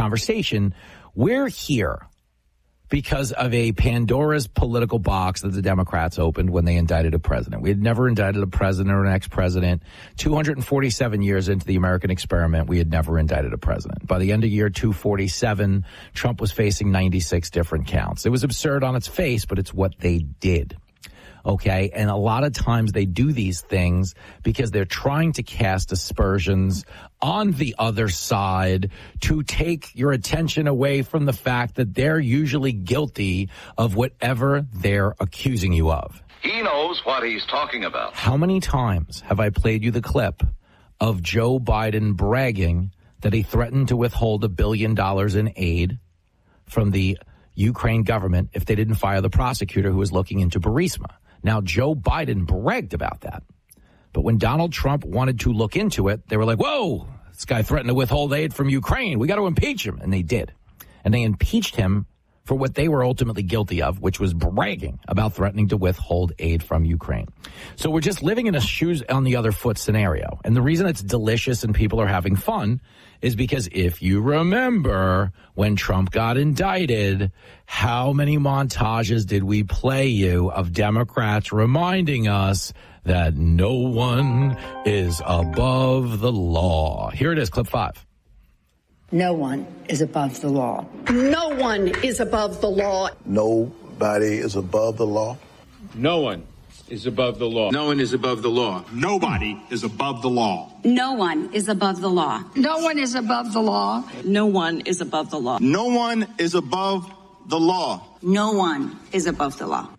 conversation, we're here because of a Pandora's political box that the Democrats opened when they indicted a president. We had never indicted a president or an ex-president. 247 years into the American experiment, we had never indicted a president. By the end of year 247, Trump was facing 96 different counts. It was absurd on its face, but it's what they did. Okay, and a lot of times they do these things because they're trying to cast aspersions on the other side to take your attention away from the fact that they're usually guilty of whatever they're accusing you of. He knows what he's talking about. How many times have I played you the clip of Joe Biden bragging that he threatened to withhold $1 billion in aid from the Ukraine government if they didn't fire the prosecutor who was looking into Burisma? Now, Joe Biden bragged about that. But when Donald Trump wanted to look into it, they were like, whoa, this guy threatened to withhold aid from Ukraine. We got to impeach him. And they did. And they impeached him for what they were ultimately guilty of, which was bragging about threatening to withhold aid from Ukraine. So we're just living in a shoes on the other foot scenario. And the reason it's delicious and people are having fun is because if you remember when Trump got indicted, how many montages did we play you of Democrats reminding us that no one is above the law? Here it is, clip 5. No one is above the law. No one is above the law. Nobody is above the law. No one is above the law. No one is above the law. Nobody is above the law. No one is above the law. No one is above the law. No one is above the law. No one is above the law. No one is above the law.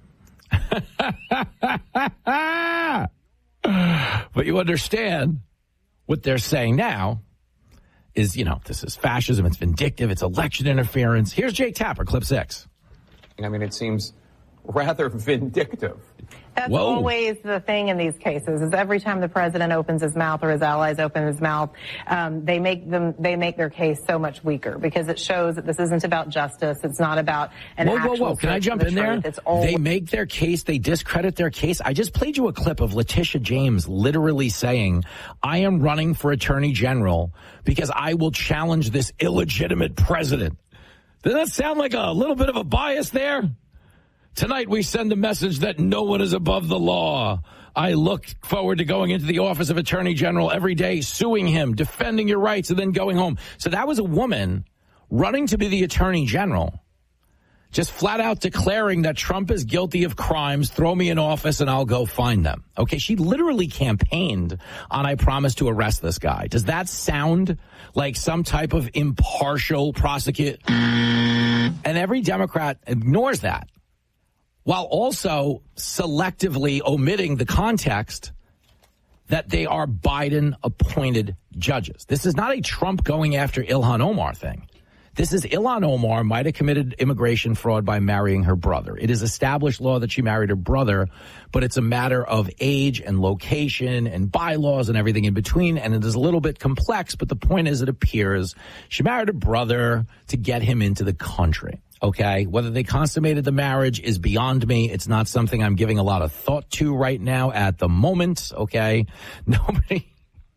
But you understand what they're saying now is, this is fascism, it's vindictive, it's election interference. Here's Jake Tapper, clip 6. I mean, it seems rather vindictive. That's always the thing in these cases, is every time the president opens his mouth or his allies open his mouth, they make their case so much weaker because it shows that this isn't about justice. It's not about an actual Whoa. Can I jump in there? They make their case. They discredit their case. I just played you a clip of Letitia James literally saying, I am running for attorney general because I will challenge this illegitimate president. Doesn't that sound like a little bit of a bias there? Tonight, we send a message that no one is above the law. I look forward to going into the office of Attorney General every day, suing him, defending your rights, and then going home. So that was a woman running to be the Attorney General, just flat out declaring that Trump is guilty of crimes, throw me in office, and I'll go find them. Okay, she literally campaigned on I promise to arrest this guy. Does that sound like some type of impartial prosecute? And every Democrat ignores that, while also selectively omitting the context that they are Biden-appointed judges. This is not a Trump going after Ilhan Omar thing. This is Ilhan Omar might have committed immigration fraud by marrying her brother. It is established law that she married her brother, but it's a matter of age and location and bylaws and everything in between, and it is a little bit complex, but the point is it appears she married her brother to get him into the country. Okay, whether they consummated the marriage is beyond me. It's not something I'm giving a lot of thought to right now at the moment. Okay, nobody.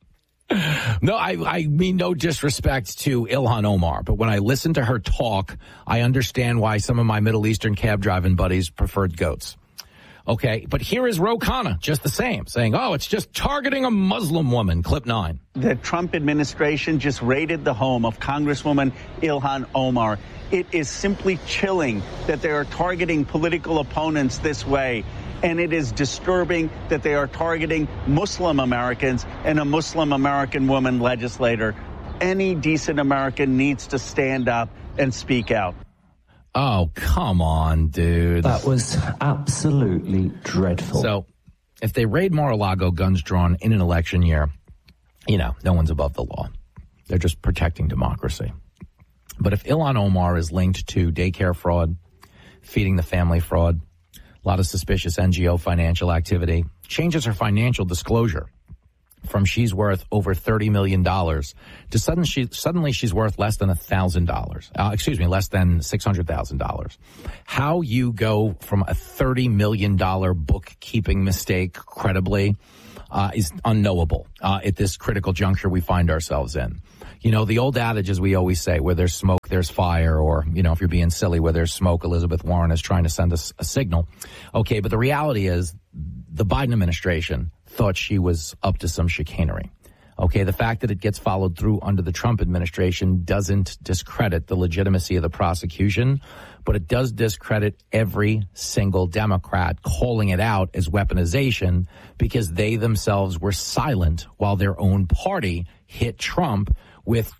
No, I mean no disrespect to Ilhan Omar, but when I listen to her talk, I understand why some of my Middle Eastern cab driving buddies preferred goats. Okay, but here is Ro Khanna, just the same, saying, it's just targeting a Muslim woman. Clip 9. The Trump administration just raided the home of Congresswoman Ilhan Omar. It is simply chilling that they are targeting political opponents this way. And it is disturbing that they are targeting Muslim Americans and a Muslim American woman legislator. Any decent American needs to stand up and speak out. Oh, come on, dude. That was absolutely dreadful. So if they raid Mar-a-Lago, guns drawn in an election year, no one's above the law. They're just protecting democracy. But if Ilhan Omar is linked to daycare fraud, feeding the family fraud, a lot of suspicious NGO financial activity, changes her financial disclosure from she's worth over $30 million to suddenly she's worth less than $1,000. Less than $600,000. How you go from a $30 million bookkeeping mistake credibly is unknowable at this critical juncture we find ourselves in. You know, the old adage, as we always say, where there's smoke, there's fire, or, you know, if you're being silly, where there's smoke, Elizabeth Warren is trying to send us a signal. Okay, but the reality is the Biden administration thought she was up to some chicanery. Okay, the fact that it gets followed through under the Trump administration doesn't discredit the legitimacy of the prosecution, but it does discredit every single Democrat calling it out as weaponization because they themselves were silent while their own party hit Trump with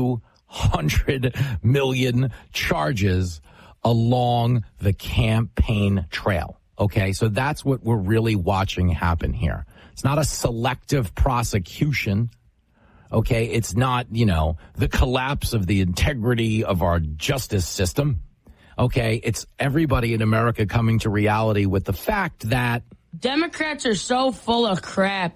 200 million charges along the campaign trail. Okay, so that's what we're really watching happen here. It's not a selective prosecution. Okay, it's not, you know, the collapse of the integrity of our justice system. Okay, it's everybody in America coming to reality with the fact that Democrats are so full of crap.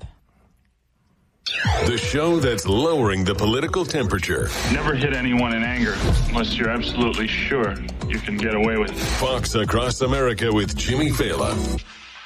The show that's lowering the political temperature. Never hit anyone in anger unless you're absolutely sure you can get away with it. Fox Across America with Jimmy Fallon.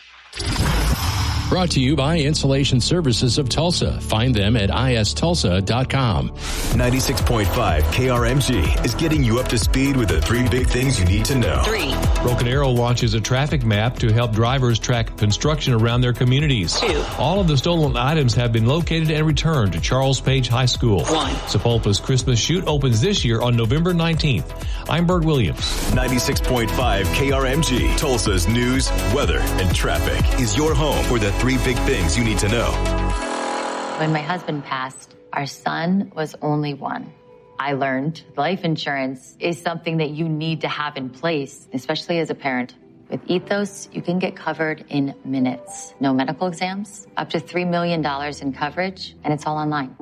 Brought to you by Insulation Services of Tulsa. Find them at istulsa.com. 96.5 KRMG is getting you up to speed with the 3 big things you need to know. 3. Broken Arrow launches a traffic map to help drivers track construction around their communities. 2. All of the stolen items have been located and returned to Charles Page High School. 1. Sepulpa's Christmas Shoot opens this year on November 19th. I'm Bert Williams. 96.5 KRMG, Tulsa's news, weather, and traffic is your home for the 3 big things you need to know. When my husband passed, our son was only 1. I learned life insurance is something that you need to have in place, especially as a parent. With Ethos, you can get covered in minutes. No medical exams, up to $3 million in coverage, and it's all online.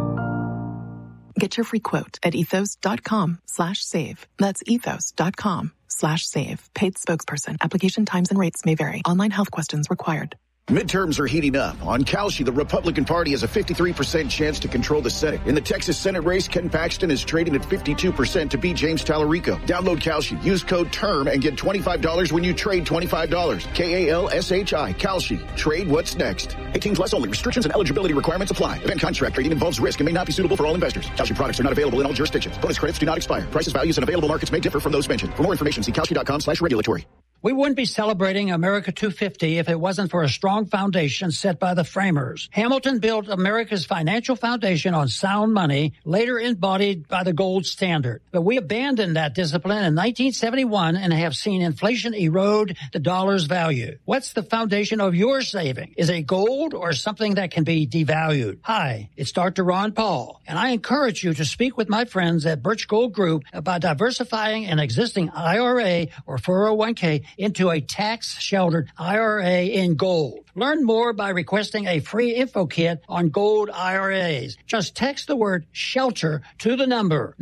Get your free quote at ethos.com/save. That's ethos.com/save. Paid spokesperson. Application times and rates may vary. Online health questions required. Midterms are heating up. On Kalshi, the Republican Party has a 53% chance to control the Senate. In the Texas Senate race, Ken Paxton is trading at 52% to beat James Tallarico. Download Kalshi. Use code TERM and get $25 when you trade $25. KALSHI. Kalshi. Trade what's next. 18 plus only. Restrictions and eligibility requirements apply. Event contract trading involves risk and may not be suitable for all investors. Kalshi products are not available in all jurisdictions. Bonus credits do not expire. Prices, values, and available markets may differ from those mentioned. For more information, see kalshi.com/regulatory. We wouldn't be celebrating America 250 if it wasn't for a strong foundation set by the framers. Hamilton built America's financial foundation on sound money, later embodied by the gold standard. But we abandoned that discipline in 1971 and have seen inflation erode the dollar's value. What's the foundation of your saving? Is it gold or something that can be devalued? Hi, it's Dr. Ron Paul, and I encourage you to speak with my friends at Birch Gold Group about diversifying an existing IRA or 401k into a tax-sheltered IRA in gold. Learn more by requesting a free info kit on gold IRAs. Just text the word SHELTER to the number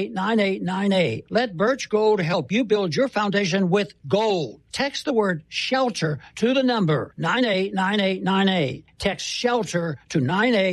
989898. Let Birch Gold help you build your foundation with gold. Text the word SHELTER to the number 989898. Text SHELTER to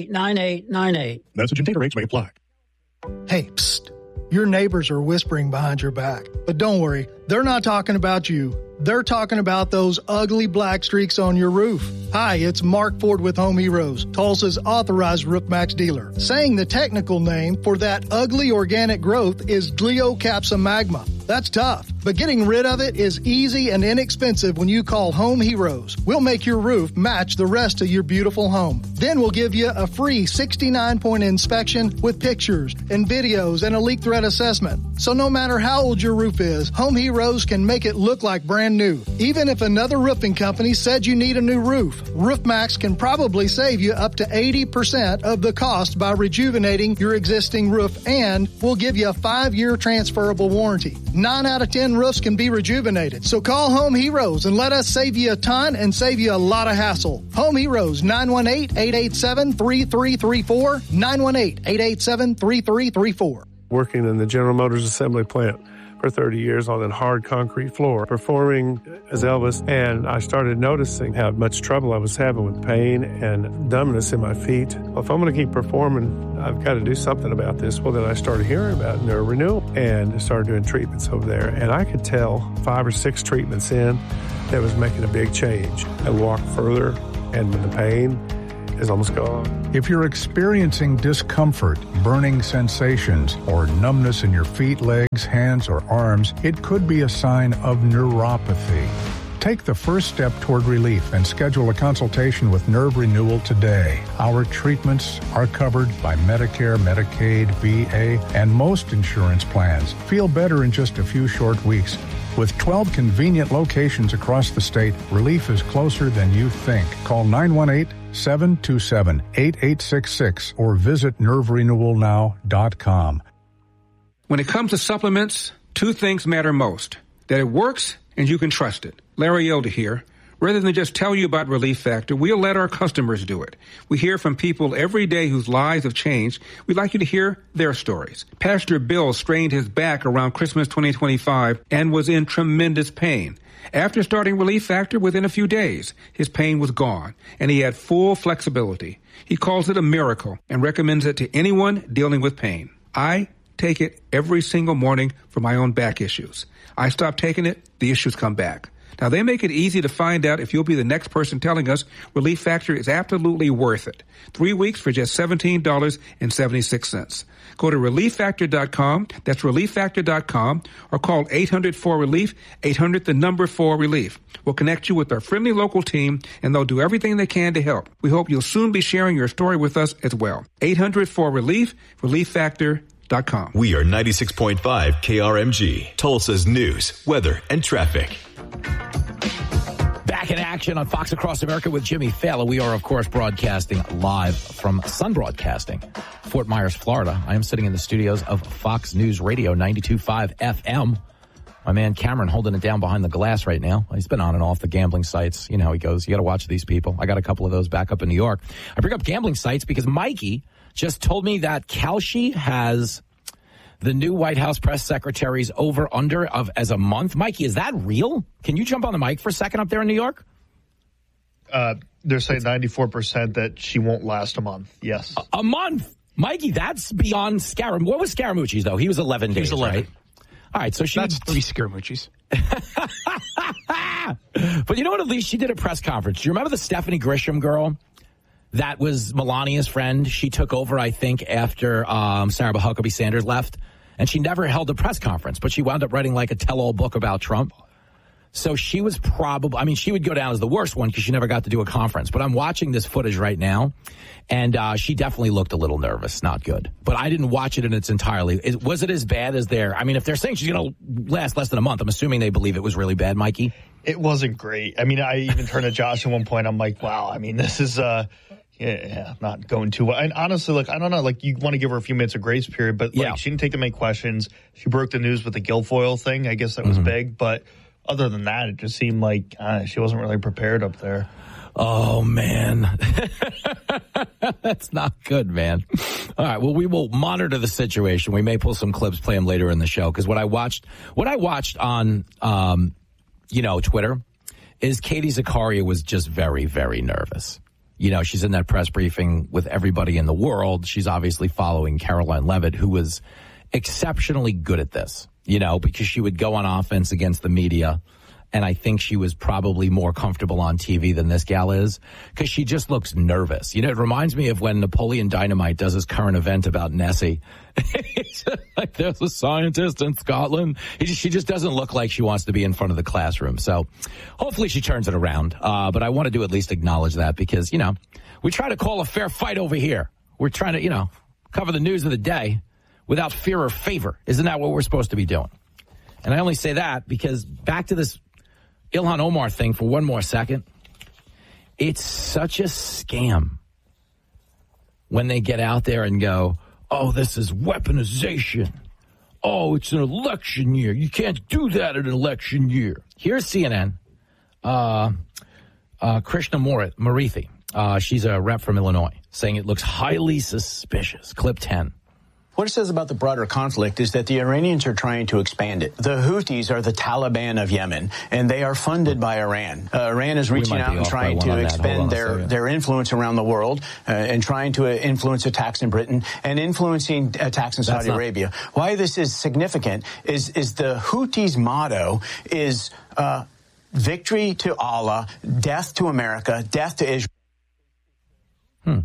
989898. Message and data rates may apply. Hey, psst. Your neighbors are whispering behind your back. But don't worry, they're not talking about you. They're talking about those ugly black streaks on your roof. Hi, it's Mark Ford with Home Heroes, Tulsa's authorized RoofMax dealer. Saying the technical name for that ugly organic growth is Glioxapsa. That's tough, but getting rid of it is easy and inexpensive when you call Home Heroes. We'll make your roof match the rest of your beautiful home. Then we'll give you a free 69-point inspection with pictures and videos and a leak threat assessment. So no matter how old your roof is, Home Heroes can make it look like brand new. Even if another roofing company said you need a new roof, RoofMax can probably save you up to 80% of the cost by rejuvenating your existing roof, and we'll give you a 5-year transferable warranty. 9 out of 10 roofs can be rejuvenated. So call Home Heroes and let us save you a ton and save you a lot of hassle. Home Heroes, 918-887-3334, 918-887-3334. Working in the General Motors assembly plant for 30 years on a hard concrete floor, performing as Elvis, and I started noticing how much trouble I was having with pain and numbness in my feet. Well, if I'm going to keep performing, I've got to do something about this. Well, then I started hearing about neurorenewal and started doing treatments over there, and I could tell 5 or 6 treatments in that was making a big change. I walked further, and the pain is almost gone. If you're experiencing discomfort, burning sensations, or numbness in your feet, legs, hands, or arms, it could be a sign of neuropathy. Take the first step toward relief and schedule a consultation with Nerve Renewal today. Our treatments are covered by Medicare, Medicaid, VA, and most insurance plans. Feel better in just a few short weeks. With 12 convenient locations across the state, relief is closer than you think. Call 918-727-8866 or visit nerverenewalnow.com. When it comes to supplements, two things matter most: that it works and you can trust it. Larry Elder here. Rather than just tell you about Relief Factor, we'll let our customers do it. We hear from people every day whose lives have changed. We'd like you to hear their stories. Pastor Bill strained his back around Christmas 2025 and was in tremendous pain. After starting Relief Factor, within a few days, his pain was gone, and he had full flexibility. He calls it a miracle and recommends it to anyone dealing with pain. I take it every single morning for my own back issues. I stop taking it, the issues come back. Now, they make it easy to find out if you'll be the next person telling us Relief Factor is absolutely worth it. 3 weeks for just $17.76. Go to ReliefFactor.com. That's ReliefFactor.com. Or call 800-4RELIEF, 800-4RELIEF. We'll connect you with our friendly local team, and they'll do everything they can to help. We hope you'll soon be sharing your story with us as well. 800-4RELIEF, ReliefFactor.com. We are 96.5 KRMG, Tulsa's news, weather, and traffic. Back in action on Fox Across America with Jimmy Fallon. We are, of course, broadcasting live from Sun Broadcasting, Fort Myers, Florida. I am sitting in the studios of Fox News Radio 92.5 FM. My man Cameron holding it down behind the glass right now. He's been on and off the gambling sites. You know how he goes. You got to watch these people. I got a couple of those back up in New York. I bring up gambling sites because Mikey just told me that Kalshi has the new White House press secretary's over-under of as a month. Mikey, is that real? Can you jump on the mic for a second up there in New York? They're saying 94% that she won't last a month. Yes. A month? Mikey, that's beyond Scaramucci's. What was Scaramucci's, though? He was 11 days, He was 11. Right? All right, so she... That's 3 Scaramucci's. But you know what? At least she did a press conference. Do you remember the Stephanie Grisham girl? That was Melania's friend. She took over, I think, after Sarah Huckabee Sanders left. And she never held a press conference, but she wound up writing like a tell-all book about Trump. So she was probably, I mean, she would go down as the worst one because she never got to do a conference. But I'm watching this footage right now, and she definitely looked a little nervous. Not good. But I didn't watch it in its entirety. Was it as bad as I mean, if they're saying she's going to last less than a month, I'm assuming they believe it was really bad, Mikey? It wasn't great. I mean, I even turned to Josh at one point. I'm like, wow, I mean, this is... Yeah, not going too well. And honestly, look, I don't know, like, you want to give her a few minutes of grace period, but like, she didn't take too many questions. She broke the news with the Guilfoyle thing. I guess that was big. But other than that, it just seemed like she wasn't really prepared up there. Oh, man. That's not good, man. All right, well, we will monitor the situation. We may pull some clips, play them later in the show. Because what I watched on, Twitter is Katie Zakaria was just very, very nervous. You know, she's in that press briefing with everybody in the world. She's obviously following Caroline Leavitt, who was exceptionally good at this, because she would go on offense against the media. And I think she was probably more comfortable on TV than this gal is because she just looks nervous. It reminds me of when Napoleon Dynamite does his current event about Nessie. It's like, there's a scientist in Scotland. She just doesn't look like she wants to be in front of the classroom. So hopefully she turns it around. But I wanted to at least acknowledge that because, we try to call a fair fight over here. We're trying to, cover the news of the day without fear or favor. Isn't that what we're supposed to be doing? And I only say that because back to this Ilhan Omar thing for one more second. It's such a scam when they get out there and go, oh, this is weaponization. Oh, it's an election year. You can't do that in an election year. Here's CNN. Krishna Murithi. She's a rep from Illinois, saying it looks highly suspicious. Clip 10. What it says about the broader conflict is that the Iranians are trying to expand it. The Houthis are the Taliban of Yemen, and they are funded by Iran. Iran is reaching out and trying to expand their influence around the world and trying to influence attacks in Britain and influencing attacks in Saudi Arabia. Why this is significant is the Houthis' motto is victory to Allah, death to America, death to Israel.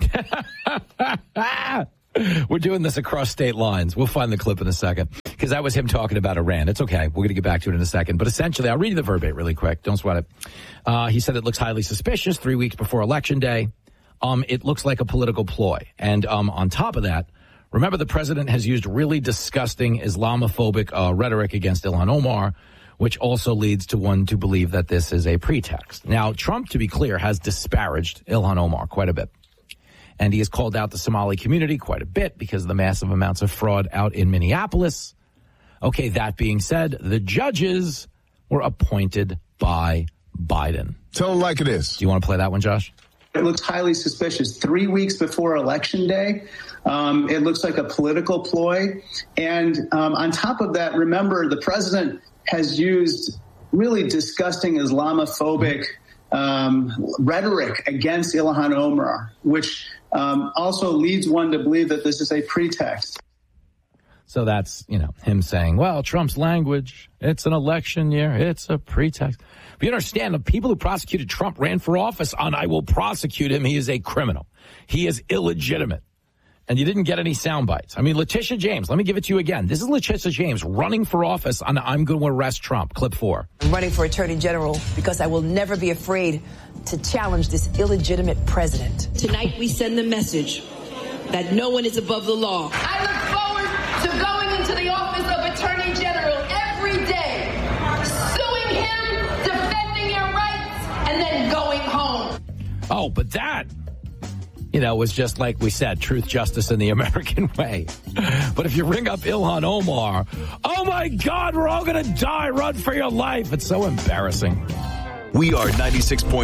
We're doing this across state lines. We'll find the clip in a second because that was him talking about Iran. It's okay. We're going to get back to it in a second. But essentially, I'll read you the verbatim really quick. Don't sweat it. He said it looks highly suspicious 3 weeks before Election Day. It looks like a political ploy. And on top of that, remember the president has used really disgusting Islamophobic rhetoric against Ilhan Omar, which also leads to one to believe that this is a pretext. Now, Trump, to be clear, has disparaged Ilhan Omar quite a bit. And he has called out the Somali community quite a bit because of the massive amounts of fraud out in Minneapolis. Okay, that being said, the judges were appointed by Biden. Tell them like it is. Do you want to play that one, Josh? It looks highly suspicious. 3 weeks before Election Day, it looks like a political ploy. And on top of that, remember, the president has used really disgusting Islamophobic rhetoric against Ilhan Omar, which also leads one to believe that this is a pretext. So that's, him saying, well, Trump's language, it's an election year, it's a pretext. But you understand, the people who prosecuted Trump ran for office on, I will prosecute him, he is a criminal. He is illegitimate. And you didn't get any sound bites. I mean, Letitia James, let me give it to you again. This is Letitia James running for office on I'm going to arrest Trump. Clip 4. I'm running for Attorney General because I will never be afraid to challenge this illegitimate president. Tonight we send the message that no one is above the law. I look forward to going into the office of Attorney General every day, suing him, defending your rights, and then going home. Oh, but that, was just like we said, truth, justice, and the American way. But if you ring up Ilhan Omar, oh my God, we're all going to die. Run for your life. It's so embarrassing. We are 96.5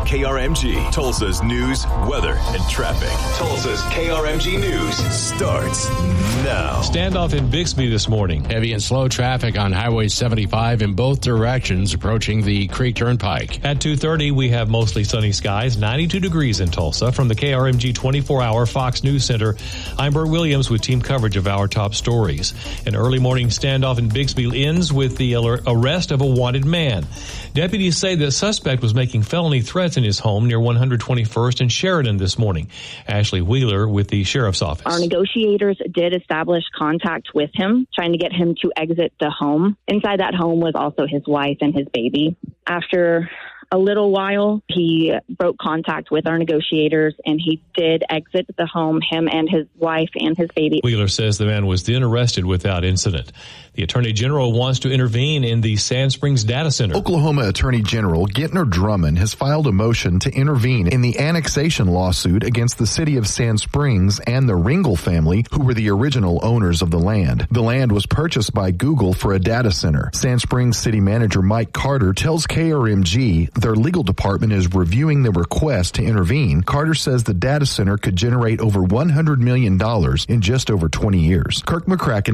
KRMG, Tulsa's news, weather, and traffic. Tulsa's KRMG News starts now. Standoff in Bixby this morning. Heavy and slow traffic on Highway 75 in both directions approaching the Creek Turnpike. At 2:30, we have mostly sunny skies, 92 degrees in Tulsa. From the KRMG 24-hour Fox News Center, I'm Bert Williams with team coverage of our top stories. An early morning standoff in Bixby ends with the arrest of a wanted man. Deputies say the suspect was making felony threats in his home near 121st and Sheridan this morning. Ashley Wheeler with the sheriff's office. Our negotiators did establish contact with him, trying to get him to exit the home. Inside that home was also his wife and his baby. After a little while, he broke contact with our negotiators, and he did exit the home, him and his wife and his baby. Wheeler says the man was then arrested without incident. The Attorney General wants to intervene in the Sand Springs data center. Oklahoma Attorney General Gentner Drummond has filed a motion to intervene in the annexation lawsuit against the city of Sand Springs and the Ringel family, who were the original owners of the land. The land was purchased by Google for a data center. Sand Springs City Manager Mike Carter tells KRMG their legal department is reviewing the request to intervene. Carter says the data center could generate over $100 million in just over 20 years. Kirk McCracken,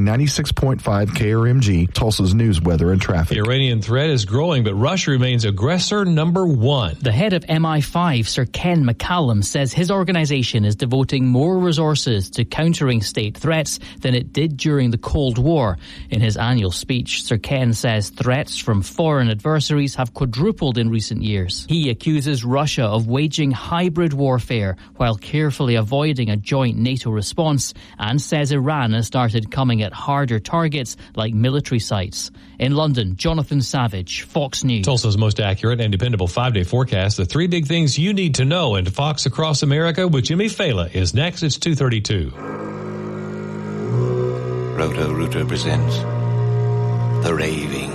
96.5 KRMG, Tulsa's news, weather, and traffic. The Iranian threat is growing, but Russia remains aggressor number one. The head of MI5, Sir Ken McCallum, says his organization is devoting more resources to countering state threats than it did during the Cold War. In his annual speech, Sir Ken says threats from foreign adversaries have quadrupled in recent years. He accuses Russia of waging hybrid warfare while carefully avoiding a joint NATO response, and says Iran has started coming at harder targets like military sites. In London, Jonathan Savage, Fox News. Tulsa's most accurate and dependable 5-day forecast. The three big things you need to know. And Fox Across America with Jimmy Fela is next. It's 2:32. Roto-Rooter presents The Raving.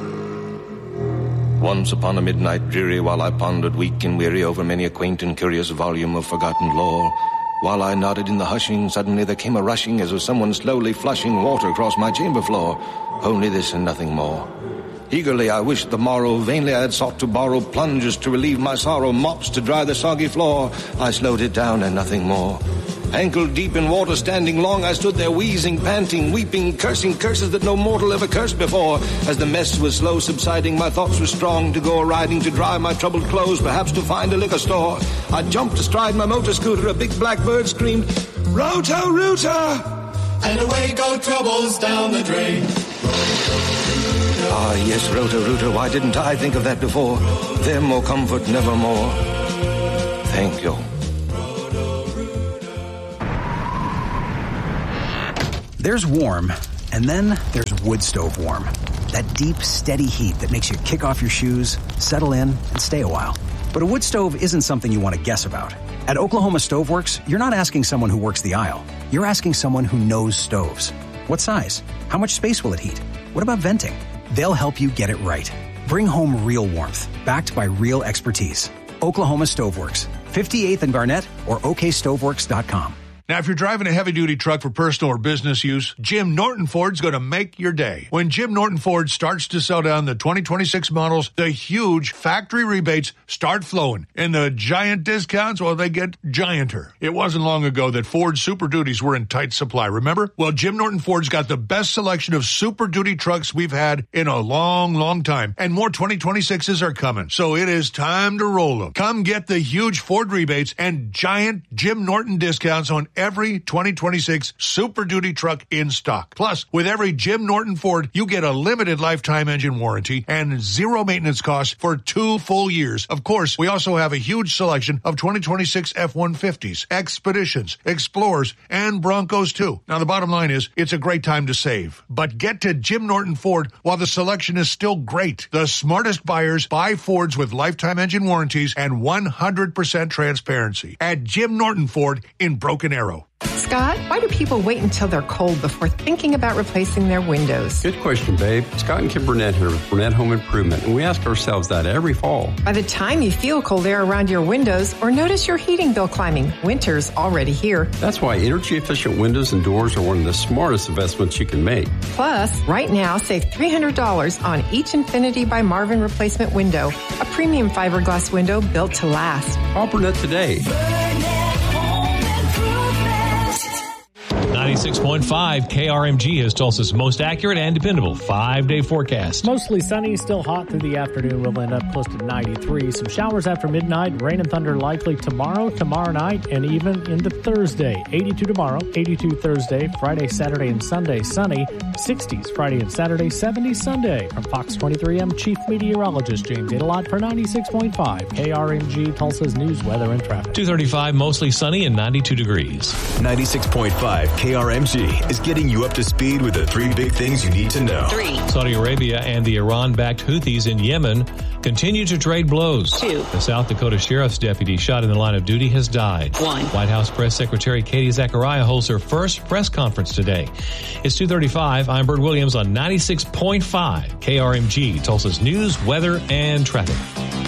Once upon a midnight dreary, while I pondered weak and weary over many a quaint and curious volume of forgotten lore, while I nodded in the hushing, suddenly there came a rushing as of someone slowly flushing water across my chamber floor. Only this and nothing more. Eagerly I wished the morrow, vainly I had sought to borrow plungers to relieve my sorrow, mops to dry the soggy floor. I slowed it down and nothing more. Ankle deep in water, standing long, I stood there wheezing, panting, weeping, cursing curses that no mortal ever cursed before. As the mess was slow subsiding, my thoughts were strong to go a-riding, to dry my troubled clothes, perhaps to find a liquor store. I jumped astride my motor scooter, a big black bird screamed, Roto-Rooter! And away go troubles down the drain. Ah, yes, Roto-Rooter, why didn't I think of that before? Them or comfort nevermore. Thank you. There's warm, and then there's wood stove warm. That deep, steady heat that makes you kick off your shoes, settle in, and stay a while. But a wood stove isn't something you want to guess about. At Oklahoma Stoveworks, you're not asking someone who works the aisle. You're asking someone who knows stoves. What size? How much space will it heat? What about venting? They'll help you get it right. Bring home real warmth, backed by real expertise. Oklahoma Stoveworks, 58th and Garnett, or okstoveworks.com. Now, if you're driving a heavy-duty truck for personal or business use, Jim Norton Ford's going to make your day. When Jim Norton Ford starts to sell down the 2026 models, the huge factory rebates start flowing. And the giant discounts, well, they get gianter. It wasn't long ago that Ford Super Duties were in tight supply, remember? Well, Jim Norton Ford's got the best selection of Super Duty trucks we've had in a long, long time. And more 2026s are coming. So it is time to roll them. Come get the huge Ford rebates and giant Jim Norton discounts on every 2026 Super Duty truck in stock. Plus, with every Jim Norton Ford, you get a limited lifetime engine warranty and zero maintenance costs for 2 full years. Of course, we also have a huge selection of 2026 F-150s, Expeditions, Explorers, and Broncos too. Now, the bottom line is, it's a great time to save. But get to Jim Norton Ford while the selection is still great. The smartest buyers buy Fords with lifetime engine warranties and 100% transparency at Jim Norton Ford in Broken Arrow. Scott, why do people wait until they're cold before thinking about replacing their windows? Good question, babe. Scott and Kim Burnett here with Burnett Home Improvement, and we ask ourselves that every fall. By the time you feel cold air around your windows or notice your heating bill climbing, winter's already here. That's why energy-efficient windows and doors are one of the smartest investments you can make. Plus, right now, save $300 on each Infinity by Marvin replacement window, a premium fiberglass window built to last. Call Burnett today. 96.5 KRMG is Tulsa's most accurate and dependable 5-day forecast. Mostly sunny, still hot through the afternoon. We'll end up close to 93. Some showers after midnight. Rain and thunder likely tomorrow night, and even into Thursday. 82 tomorrow, 82 Thursday, Friday, Saturday, and Sunday sunny. 60s Friday and Saturday, 70s Sunday. From Fox 23M Chief Meteorologist James Adelot for 96.5 KRMG, Tulsa's news, weather, and traffic. 235, mostly sunny and 92 degrees. 96.5 KRMG is getting you up to speed with the 3 big things you need to know. 3. Saudi Arabia and the Iran-backed Houthis in Yemen continue to trade blows. 2. The South Dakota Sheriff's deputy shot in the line of duty has died. 1. White House Press Secretary Katie Zachariah holds her first press conference today. It's 2:35. I'm Bert Williams on 96.5 KRMG, Tulsa's news, weather, and traffic.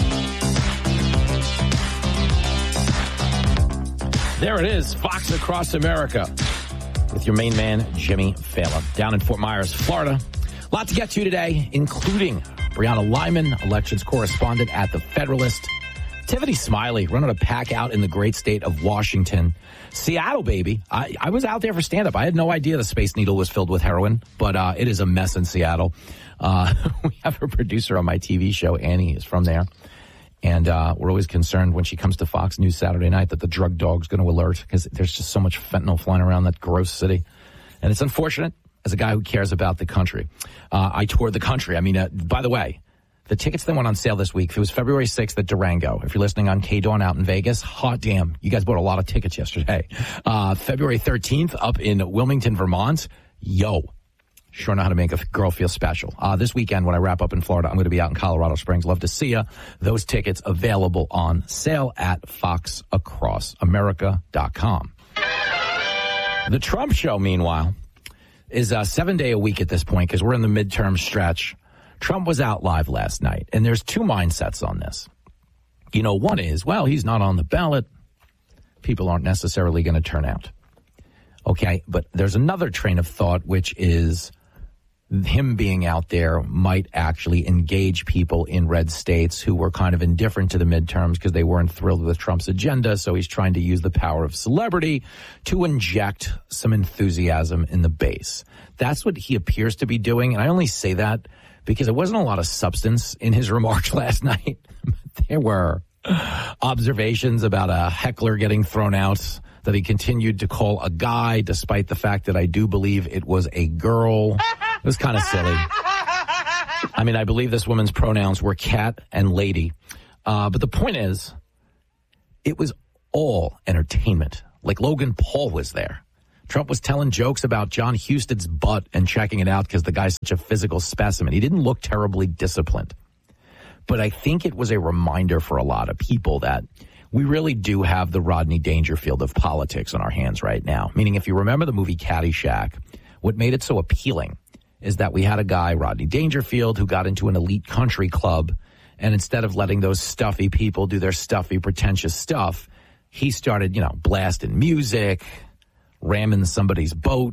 There it is, Fox Across America, with your main man, Jimmy Fallon, down in Fort Myers, Florida. A lot to get to today, including Brianna Lyman, elections correspondent at The Federalist, Tiffany Smiley running a pack out in the great state of Washington. Seattle, baby. I was out there for stand-up. I had no idea the Space Needle was filled with heroin, but it is a mess in Seattle. We have a producer on my TV show, Annie, is from there. And we're always concerned when she comes to Fox News Saturday night that the drug dog's going to alert, because there's just so much fentanyl flying around that gross city. And it's unfortunate as a guy who cares about the country. I toured the country. I mean, by the way, the tickets that went on sale this week, it was February 6th at Durango. If you're listening on K-Dawn out in Vegas, hot damn, you guys bought a lot of tickets yesterday. February 13th up in Wilmington, Vermont. Yo. Sure know how to make a girl feel special. This weekend, when I wrap up in Florida, I'm going to be out in Colorado Springs. Love to see you. Those tickets available on sale at foxacrossamerica.com. The Trump show, meanwhile, is 7 day a week at this point because we're in the midterm stretch. Trump was out live last night, and there's 2 mindsets on this. You know, one is, well, he's not on the ballot. People aren't necessarily going to turn out. Okay, but there's another train of thought, which is him being out there might actually engage people in red states who were kind of indifferent to the midterms because they weren't thrilled with Trump's agenda. So he's trying to use the power of celebrity to inject some enthusiasm in the base. That's what he appears to be doing. And I only say that because there wasn't a lot of substance in his remarks last night. There were observations about a heckler getting thrown out that he continued to call a guy, despite the fact that I do believe it was a girl. It was kind of silly. I mean, I believe this woman's pronouns were cat and lady. But the point is, it was all entertainment. Like Logan Paul was there. Trump was telling jokes about John Huston's butt and checking it out because the guy's such a physical specimen. He didn't look terribly disciplined. But I think it was a reminder for a lot of people that we really do have the Rodney Dangerfield of politics in our hands right now. Meaning, if you remember the movie Caddyshack, what made it so appealing is that we had a guy, Rodney Dangerfield, who got into an elite country club, and instead of letting those stuffy people do their stuffy, pretentious stuff, he started, blasting music, ramming somebody's boat,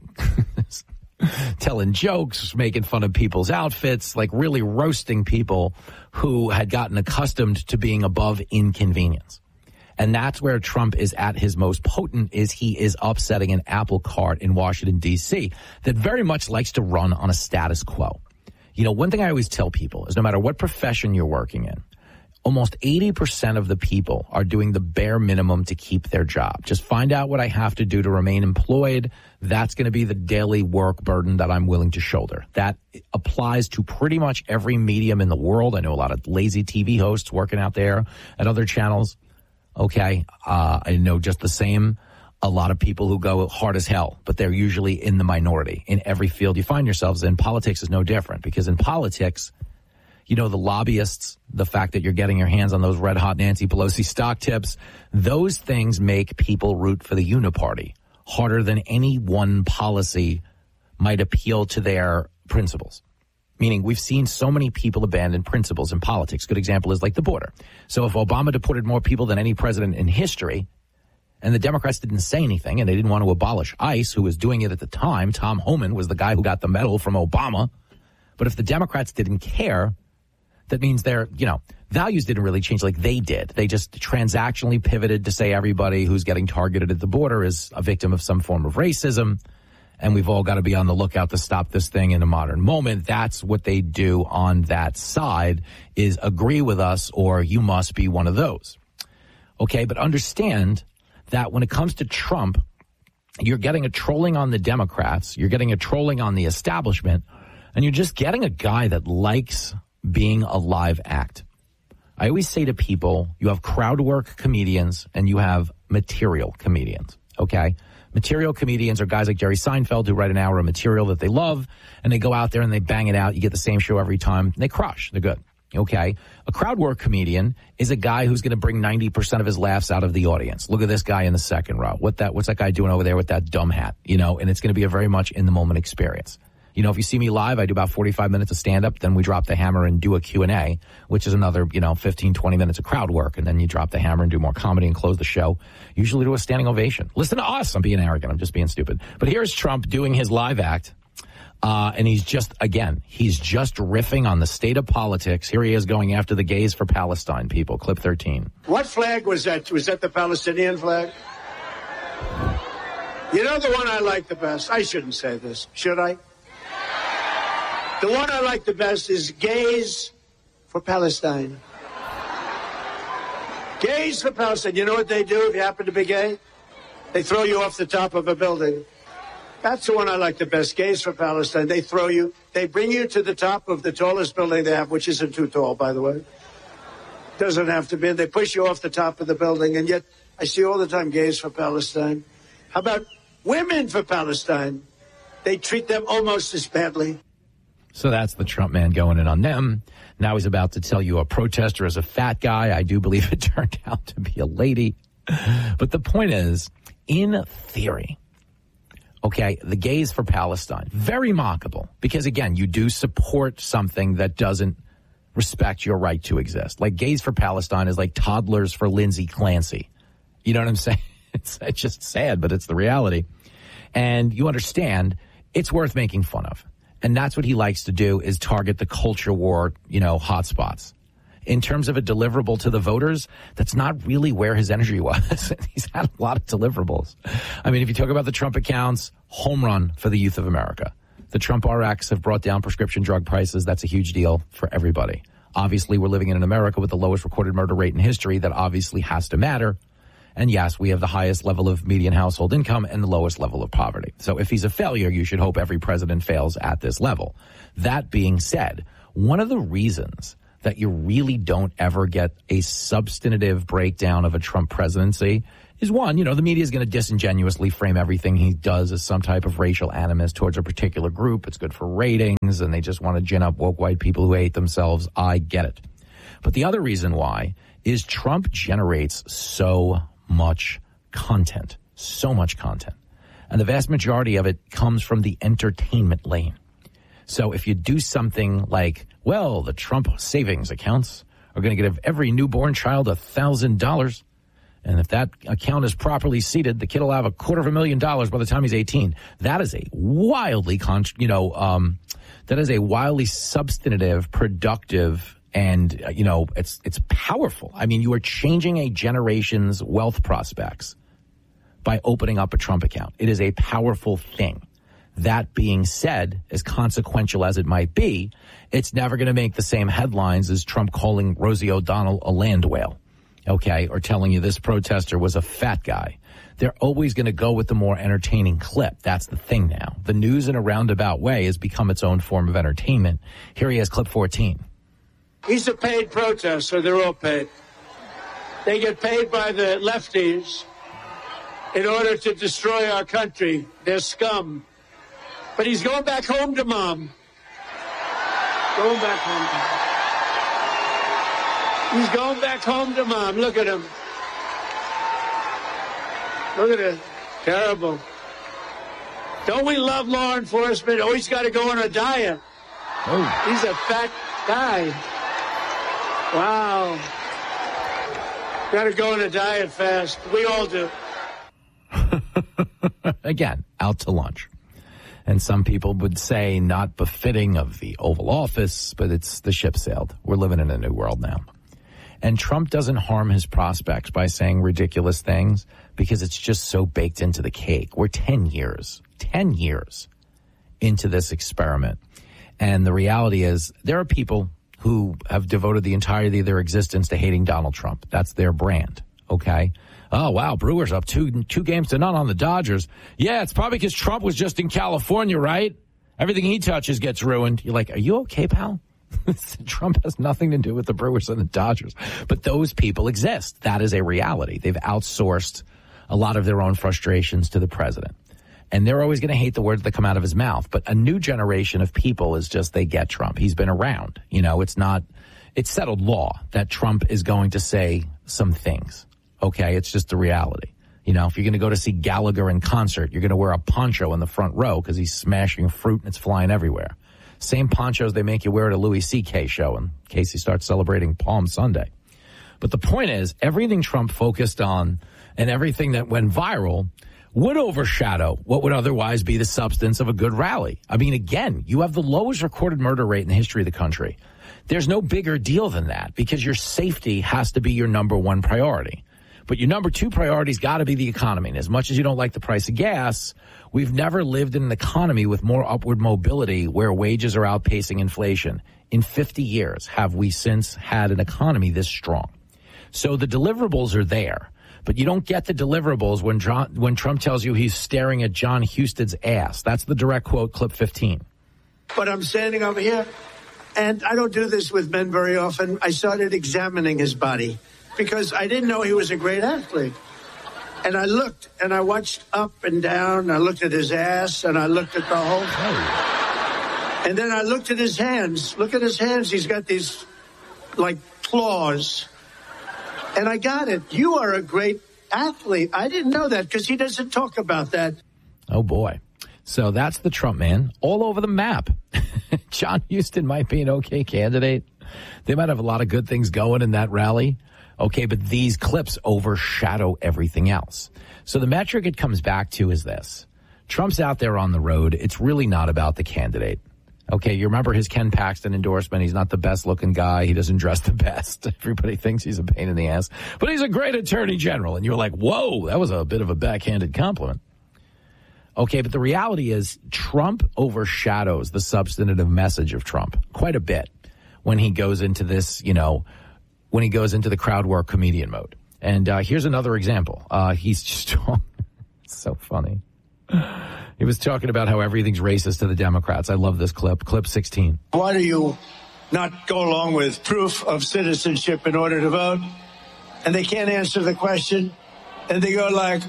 telling jokes, making fun of people's outfits, like really roasting people who had gotten accustomed to being above inconvenience. And that's where Trump is at his most potent, is he is upsetting an apple cart in Washington, D.C. that very much likes to run on a status quo. One thing I always tell people is no matter what profession you're working in, almost 80% of the people are doing the bare minimum to keep their job. Just find out what I have to do to remain employed. That's going to be the daily work burden that I'm willing to shoulder. That applies to pretty much every medium in the world. I know a lot of lazy TV hosts working out there at other channels. Okay. I know just the same. A lot of people who go hard as hell, but they're usually in the minority in every field you find yourselves in. Politics is no different, because in politics, the lobbyists, the fact that you're getting your hands on those red hot Nancy Pelosi stock tips, those things make people root for the uniparty harder than any one policy might appeal to their principles. Meaning, we've seen so many people abandon principles in politics. Good example is like the border. So if Obama deported more people than any president in history, and the Democrats didn't say anything, and they didn't want to abolish ICE, who was doing it at the time, Tom Homan was the guy who got the medal from Obama. But if the Democrats didn't care, that means their, values didn't really change like they did. They just transactionally pivoted to say everybody who's getting targeted at the border is a victim of some form of racism, and we've all got to be on the lookout to stop this thing in a modern moment. That's what they do on that side, is agree with us or you must be one of those. Okay, but understand that when it comes to Trump, you're getting a trolling on the Democrats, you're getting a trolling on the establishment, and you're just getting a guy that likes being a live act. I always say to people, you have crowd work comedians and you have material comedians, okay? Material comedians are guys like Jerry Seinfeld who write an hour of material that they love, and they go out there and they bang it out. You get the same show every time. And they crush. They're good. Okay. A crowd work comedian is a guy who's going to bring 90% of his laughs out of the audience. Look at this guy in the second row. What's that guy doing over there with that dumb hat? And it's going to be a very much in the moment experience. If you see me live, I do about 45 minutes of stand up. Then we drop the hammer and do a Q&A, which is another, 15, 20 minutes of crowd work. And then you drop the hammer and do more comedy and close the show. Usually do a standing ovation. Listen to us. I'm being arrogant. I'm just being stupid. But here's Trump doing his live act. And he's just riffing on the state of politics. Here he is going after the gays for Palestine people. Clip 13. What flag was that? Was that the Palestinian flag? The one I like the best. I shouldn't say this, should I? The one I like the best is Gays for Palestine. Gays for Palestine. You know what they do if you happen to be gay? They throw you off the top of a building. That's the one I like the best. Gays for Palestine. They bring you to the top of the tallest building they have, which isn't too tall, by the way. Doesn't have to be. They push you off the top of the building, and yet I see all the time Gays for Palestine. How about women for Palestine? They treat them almost as badly. So that's the Trump man going in on them. Now he's about to tell you a protester is a fat guy. I do believe it turned out to be a lady. But the point is, in theory, okay, the gays for Palestine, very mockable. Because, again, you do support something that doesn't respect your right to exist. Like, gays for Palestine is like toddlers for Lindsay Clancy. You know what I'm saying? It's just sad, but it's the reality. And you understand it's worth making fun of. And that's what he likes to do, is target the culture war, hotspots. In terms of a deliverable to the voters, that's not really where his energy was. He's had a lot of deliverables. I mean, if you talk about the Trump accounts, home run for the youth of America. The Trump RX have brought down prescription drug prices. That's a huge deal for everybody. Obviously, we're living in an America with the lowest recorded murder rate in history. That obviously has to matter. And yes, we have the highest level of median household income and the lowest level of poverty. So if he's a failure, you should hope every president fails at this level. That being said, one of the reasons that you really don't ever get a substantive breakdown of a Trump presidency is one, the media is going to disingenuously frame everything he does as some type of racial animus towards a particular group. It's good for ratings, and they just want to gin up woke white people who hate themselves. I get it. But the other reason why is Trump generates so much content. And the vast majority of it comes from the entertainment lane. So if you do something like, well, the Trump savings accounts are going to give every newborn child $1,000. And if that account is properly seated, the kid will have $250,000 by the time he's 18. That is a wildly, substantive, productive, and, it's powerful. I mean, you are changing a generation's wealth prospects by opening up a Trump account. It is a powerful thing. That being said, as consequential as it might be, it's never going to make the same headlines as Trump calling Rosie O'Donnell a land whale, okay, or telling you this protester was a fat guy. They're always going to go with the more entertaining clip. That's the thing now. The news in a roundabout way has become its own form of entertainment. Here he is, clip 14. He's a paid protester. They're all paid. They get paid by the lefties in order to destroy our country. They're scum. But he's going back home to mom. Going back home to mom. He's going back home to mom. Look at him. Look at it. Terrible. Don't we love law enforcement? Oh, he's got to go on a diet. Oh. He's a fat guy. Wow. Got to go on a diet fast. We all do. Again, out to lunch. And some people would say not befitting of the Oval Office, but it's the ship sailed. We're living in a new world now. And Trump doesn't harm his prospects by saying ridiculous things because it's just so baked into the cake. We're 10 years into this experiment. And the reality is there are people who have devoted the entirety of their existence to hating Donald Trump. That's their brand, okay? Oh, wow, Brewers up 2-0 on the Dodgers. Yeah, it's probably because Trump was just in California, right? Everything he touches gets ruined. You're like, are you okay, pal? Trump has nothing to do with the Brewers and the Dodgers. But those people exist. That is a reality. They've outsourced a lot of their own frustrations to the president. And they're always going to hate the words that come out of his mouth. But a new generation of people is just, they get Trump. He's been around. It's settled law that Trump is going to say some things. Okay, it's just the reality. If you're going to go to see Gallagher in concert, you're going to wear a poncho in the front row because he's smashing fruit and it's flying everywhere. Same ponchos they make you wear at a Louis C.K. show in case he starts celebrating Palm Sunday. But the point is, everything Trump focused on and everything that went viral would overshadow what would otherwise be the substance of a good rally. I mean, again, you have the lowest recorded murder rate in the history of the country. There's no bigger deal than that because your safety has to be your number one priority. But your number two priority's got to be the economy. And as much as you don't like the price of gas, we've never lived in an economy with more upward mobility where wages are outpacing inflation. In 50 years, have we since had an economy this strong? So the deliverables are there. But you don't get the deliverables when Trump tells you he's staring at John Huston's ass. That's the direct quote, clip 15. But I'm standing over here, and I don't do this with men very often. I started examining his body because I didn't know he was a great athlete. And I looked, and I watched up and down. I looked at his ass, and I looked at the whole thing. And then I looked at his hands. Look at his hands. He's got these, like, claws. And I got it. You are a great athlete. I didn't know that because he doesn't talk about that. Oh, boy. So that's the Trump man all over the map. John Huston might be an okay candidate. They might have a lot of good things going in that rally. Okay, but these clips overshadow everything else. So the metric it comes back to is this. Trump's out there on the road. It's really not about the candidate. Okay, you remember his Ken Paxton endorsement. He's not the best looking guy. He doesn't dress the best. Everybody thinks he's a pain in the ass. But he's a great attorney general. And you're like, whoa, that was a bit of a backhanded compliment. Okay, but the reality is Trump overshadows the substantive message of Trump quite a bit when he goes into this, when he goes into the crowd work comedian mode. And here's another example. He's just so funny. He was talking about how everything's racist to the Democrats. I love this clip. Clip 16. Why do you not go along with proof of citizenship in order to vote? And they can't answer the question. And they go like,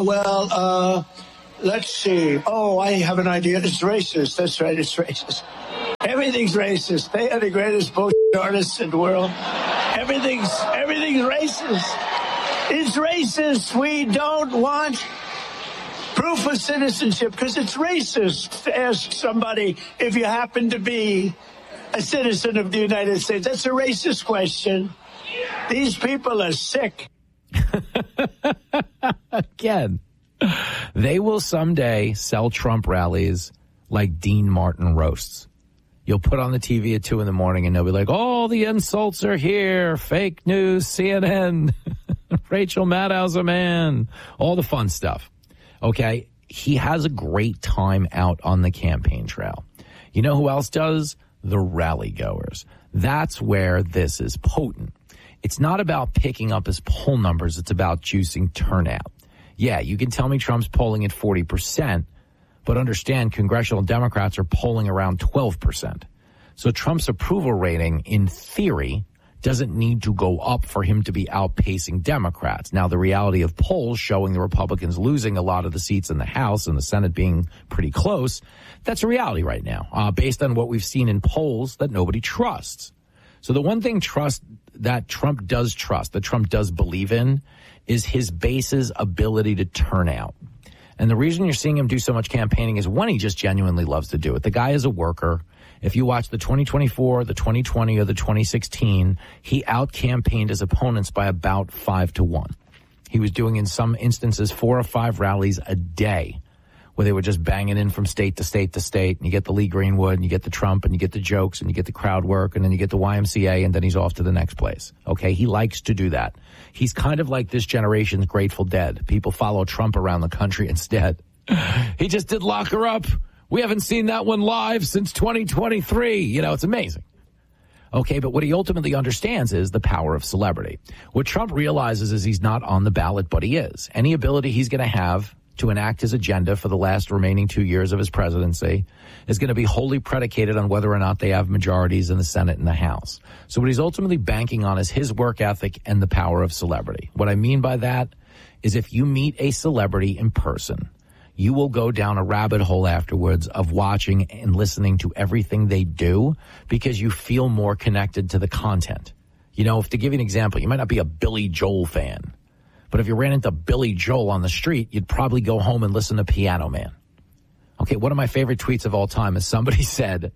let's see. Oh, I have an idea. It's racist. That's right. It's racist. Everything's racist. They are the greatest bullshit artists in the world. Everything's racist. It's racist. We don't want proof of citizenship because it's racist to ask somebody if you happen to be a citizen of the United States. That's a racist question. These people are sick. Again, they will someday sell Trump rallies like Dean Martin roasts. You'll put on the TV at 2 a.m. and they'll be like, all the insults are here. Fake news, CNN, Rachel Maddow's a man, all the fun stuff. Okay, he has a great time out on the campaign trail. You know who else does? The rally goers. That's where this is potent. It's not about picking up his poll numbers. It's about juicing turnout. Yeah, you can tell me Trump's polling at 40%, but understand congressional Democrats are polling around 12%. So Trump's approval rating, in theory, doesn't need to go up for him to be outpacing Democrats. Now, the reality of polls showing the Republicans losing a lot of the seats in the House and the Senate being pretty close, that's a reality right now, based on what we've seen in polls that nobody trusts. So the one thing that Trump does believe in, is his base's ability to turn out. And the reason you're seeing him do so much campaigning is, one, he just genuinely loves to do it. The guy is a worker. If you watch the 2024, the 2020, or the 2016, he out-campaigned his opponents by about 5-1. He was doing, in some instances, 4 or 5 rallies a day, where they were just banging in from state to state to state. And you get the Lee Greenwood, and you get the Trump, and you get the jokes, and you get the crowd work, and then you get the YMCA, and then he's off to the next place. Okay, he likes to do that. He's kind of like this generation's Grateful Dead. People follow Trump around the country instead. He just did Lock Her Up. We haven't seen that one live since 2023. You know, it's amazing. Okay, but what he ultimately understands is the power of celebrity. What Trump realizes is he's not on the ballot, but he is. Any ability he's going to have to enact his agenda for the last remaining 2 years of his presidency is going to be wholly predicated on whether or not they have majorities in the Senate and the House. So what he's ultimately banking on is his work ethic and the power of celebrity. What I mean by that is, if you meet a celebrity in person, you will go down a rabbit hole afterwards of watching and listening to everything they do, because you feel more connected to the content. You know, to give you an example, you might not be a Billy Joel fan, but if you ran into Billy Joel on the street, you'd probably go home and listen to Piano Man. Okay, one of my favorite tweets of all time is somebody said,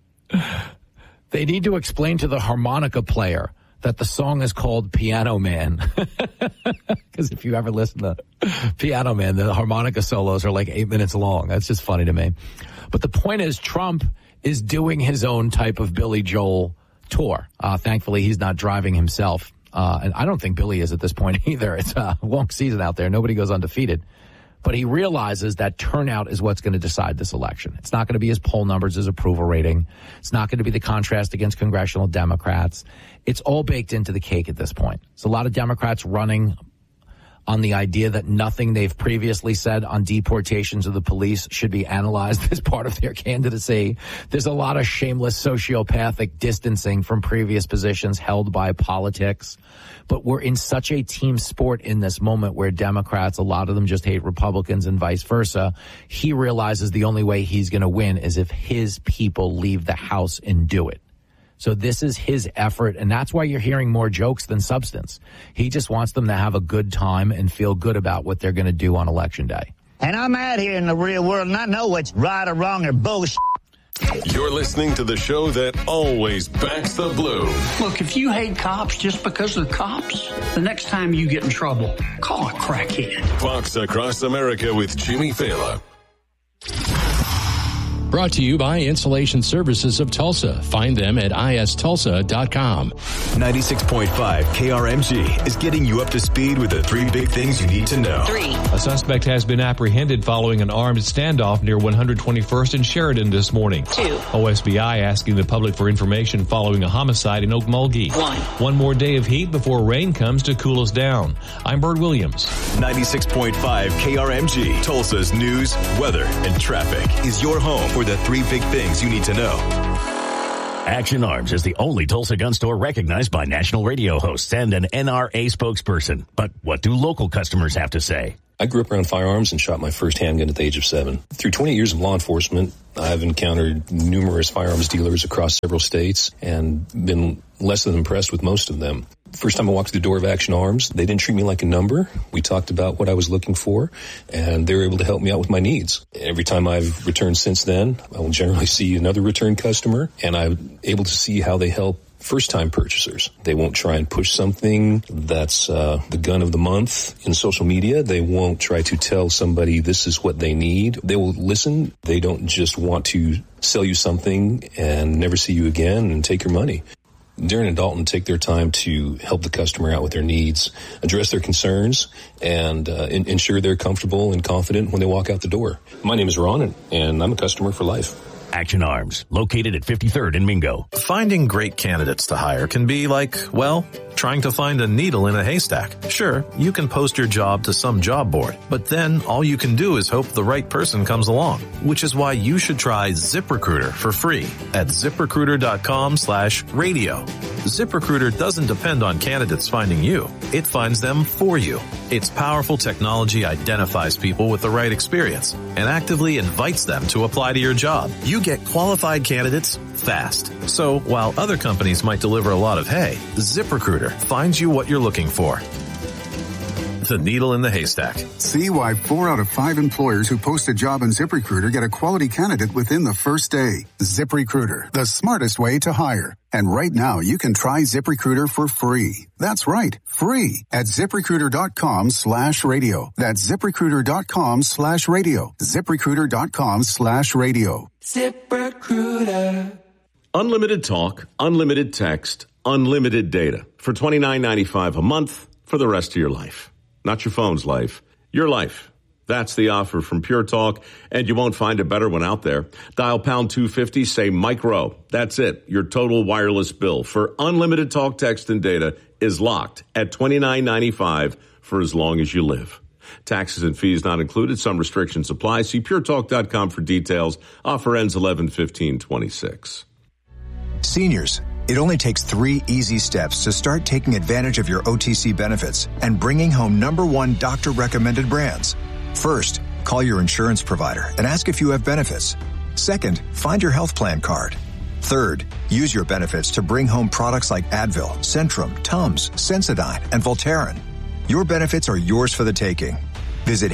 they need to explain to the harmonica player that the song is called Piano Man. Because if you ever listen to Piano Man, the harmonica solos are like 8 minutes long. That's just funny to me. But the point is, Trump is doing his own type of Billy Joel tour. Thankfully, he's not driving himself. And I don't think Billy is at this point either. It's a long season out there. Nobody goes undefeated. But he realizes that turnout is what's going to decide this election. It's not going to be his poll numbers, his approval rating. It's not going to be the contrast against congressional Democrats. It's all baked into the cake at this point. It's a lot of Democrats running on the idea that nothing they've previously said on deportations of the police should be analyzed as part of their candidacy. There's a lot of shameless sociopathic distancing from previous positions held by politics. But we're in such a team sport in this moment where Democrats, a lot of them just hate Republicans and vice versa. He realizes the only way he's going to win is if his people leave the House and do it. So this is his effort, and that's why you're hearing more jokes than substance. He just wants them to have a good time and feel good about what they're going to do on Election Day. And I'm out here in the real world, and I know what's right or wrong or bullshit. You're listening to the show that always backs the blue. Look, if you hate cops just because they're cops, the next time you get in trouble, call a crackhead. Fox Across America with Jimmy Fallon. Brought to you by Insulation Services of Tulsa. Find them at istulsa.com. 96.5 KRMG is getting you up to speed with the 3 big things you need to know. 3. A suspect has been apprehended following an armed standoff near 121st and Sheridan this morning. 2. OSBI asking the public for information following a homicide in Okmulgee. 1. One more day of heat before rain comes to cool us down. I'm Bert Williams. 96.5 KRMG, Tulsa's news, weather, and traffic is your home for the 3 big things you need to know. Action Arms is the only Tulsa gun store recognized by national radio hosts and an NRA spokesperson. But what do local customers have to say? I grew up around firearms and shot my first handgun at the age of 7. Through 20 years of law enforcement, I've encountered numerous firearms dealers across several states and been less than impressed with most of them. First time I walked through the door of Action Arms, they didn't treat me like a number. We talked about what I was looking for, and they were able to help me out with my needs. Every time I've returned since then, I will generally see another return customer, and I'm able to see how they help first-time purchasers. They won't try and push something that's the gun of the month in social media. They won't try to tell somebody this is what they need. They will listen. They don't just want to sell you something and never see you again and take your money. Darren and Dalton take their time to help the customer out with their needs, address their concerns, and ensure they're comfortable and confident when they walk out the door. My name is Ron, and I'm a customer for life. Action Arms, located at 53rd and Mingo. Finding great candidates to hire can be like, well, trying to find a needle in a haystack. Sure, you can post your job to some job board, but then all you can do is hope the right person comes along, which is why you should try ZipRecruiter for free at ZipRecruiter.com/radio. ZipRecruiter doesn't depend on candidates finding you. It finds them for you. Its powerful technology identifies people with the right experience and actively invites them to apply to your job. You get qualified candidates fast. So while other companies might deliver a lot of hay, ZipRecruiter finds you what you're looking for. The needle in the haystack. See why 4 out of 5 employers who post a job on ZipRecruiter get a quality candidate within the first day. ZipRecruiter, the smartest way to hire. And right now, you can try ZipRecruiter for free. That's right, free at ZipRecruiter.com/radio. That's ZipRecruiter.com/radio. ZipRecruiter.com/radio. ZipRecruiter. Unlimited talk, unlimited text, unlimited data for $29.95 a month for the rest of your life. Not your phone's life, your life. That's the offer from Pure Talk, and you won't find a better one out there. Dial pound 250, say micro. That's it. Your total wireless bill for unlimited talk, text, and data is locked at $29.95 for as long as you live. Taxes and fees not included. Some restrictions apply. See puretalk.com for details. Offer ends 11/15/26. Seniors, it only takes 3 easy steps to start taking advantage of your OTC benefits and bringing home #1 doctor-recommended brands. First, call your insurance provider and ask if you have benefits. Second, find your health plan card. Third, use your benefits to bring home products like Advil, Centrum, Tums, Sensodyne, and Voltaren. Your benefits are yours for the taking. Visit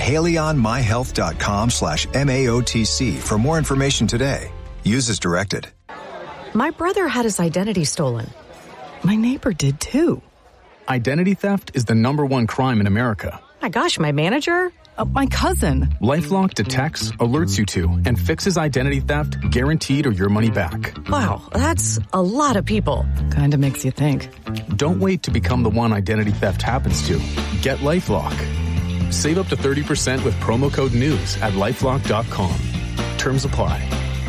HaleyOnMyHealth.com/MAOTC for more information today. Use as directed. My brother had his identity stolen. My neighbor did too. Identity theft is the #1 crime in America. My gosh, my manager? My cousin. LifeLock detects, alerts you to, and fixes identity theft guaranteed or your money back. Wow, that's a lot of people. Kinda makes you think. Don't wait to become the one identity theft happens to. Get LifeLock. Save up to 30% with promo code NEWS at LifeLock.com. Terms apply.